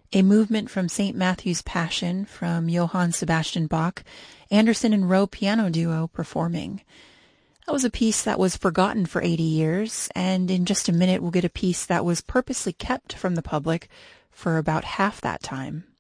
A movement from St. Matthew's Passion from Johann Sebastian Bach, Anderson and Rowe piano duo performing. That was a piece that was forgotten for 80 years, and in just a minute we'll get a piece that was purposely kept from the public for about half that time.